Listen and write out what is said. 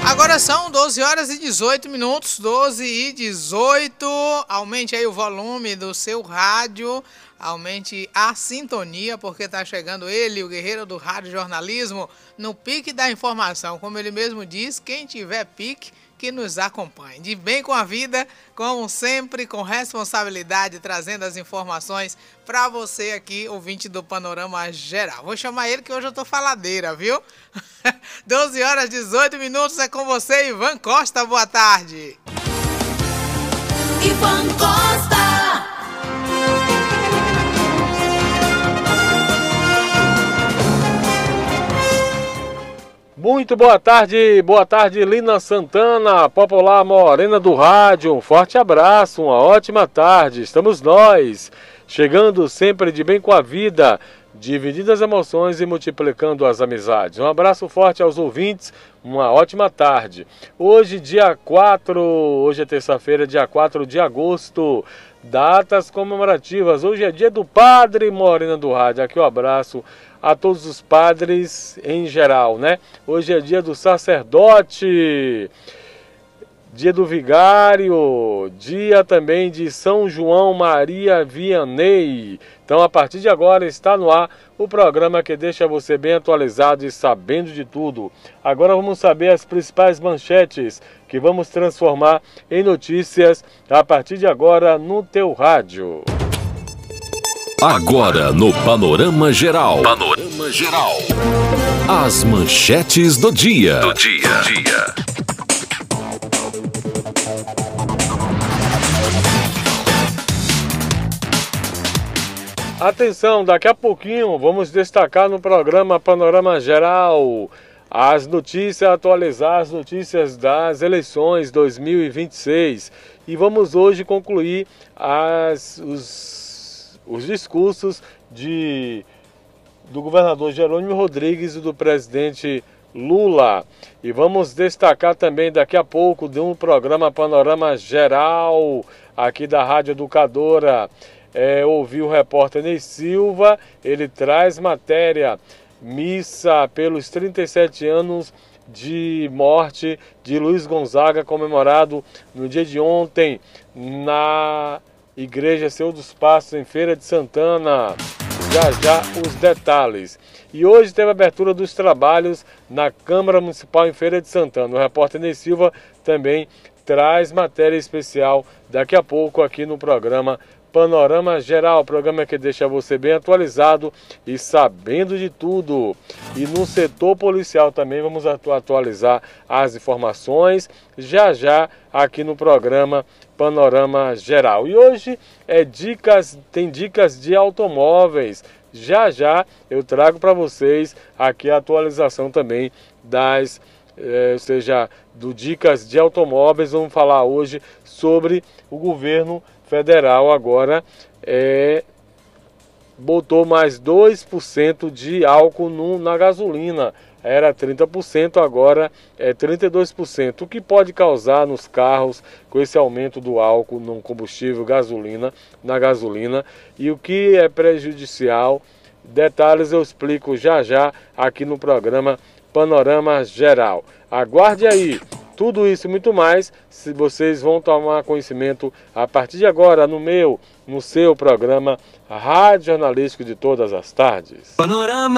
Agora são 12 horas e 18 minutos, 12 e 18. Aumente aí o volume do seu rádio, aumente a sintonia, porque tá chegando ele, o guerreiro do rádio jornalismo, no pique da informação. Como ele mesmo diz, quem tiver pique, que nos acompanhe. De bem com a vida, como sempre, com responsabilidade, trazendo as informações para você aqui, ouvinte do Panorama Geral. Vou chamar ele que hoje eu tô faladeira, viu? 12 horas e 18 minutos, é com você, Ivan Costa. Boa tarde. Ivan Costa. Muito boa tarde Lina Santana, popular morena do rádio, um forte abraço, uma ótima tarde, estamos nós, chegando sempre de bem com a vida, dividindo as emoções e multiplicando as amizades. Um abraço forte aos ouvintes, uma ótima tarde. Hoje é terça-feira, dia 4 de agosto, datas comemorativas, hoje é dia do Padre Morena do Rádio, aqui o abraço a todos os padres em geral, né? Hoje é dia do sacerdote, dia do vigário, dia também de São João Maria Vianney. Então, a partir de agora está no ar o programa que deixa você bem atualizado e sabendo de tudo. Agora vamos saber as principais manchetes que vamos transformar em notícias a partir de agora no teu rádio. Agora no Panorama Geral. As manchetes do dia. Atenção, daqui a pouquinho vamos destacar no programa Panorama Geral as notícias, atualizar as notícias das eleições 2026. E vamos hoje concluir os discursos do governador Jerônimo Rodrigues e do presidente Lula. E vamos destacar também daqui a pouco de um programa Panorama Geral aqui da Rádio Educadora. Ouvir o repórter Ney Silva, ele traz matéria, missa pelos 37 anos de morte de Luiz Gonzaga, comemorado no dia de ontem na Igreja Senhor dos Passos, em Feira de Santana. Já os detalhes. E hoje teve a abertura dos trabalhos na Câmara Municipal em Feira de Santana. O repórter Ney Silva também traz matéria especial daqui a pouco aqui no programa Panorama Geral, programa que deixa você bem atualizado e sabendo de tudo. E no setor policial também vamos atualizar as informações já aqui no programa Panorama Geral. E hoje tem dicas de automóveis. Já eu trago para vocês aqui a atualização também do dicas de automóveis. Vamos falar hoje sobre o governo federal agora botou mais 2% de álcool na gasolina. Era 30%, agora é 32%. O que pode causar nos carros com esse aumento do álcool no combustível na gasolina, e o que é prejudicial. Detalhes eu explico já aqui no programa Panorama Geral. Aguarde aí. Tudo isso e muito mais, se vocês vão tomar conhecimento a partir de agora no seu programa Rádio Jornalístico de todas as tardes. Panorama.